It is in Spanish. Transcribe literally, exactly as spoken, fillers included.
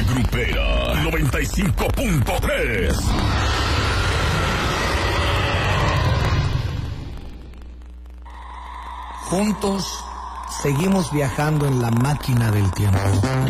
Grupera noventa y cinco punto tres. Juntos seguimos viajando en la máquina del tiempo.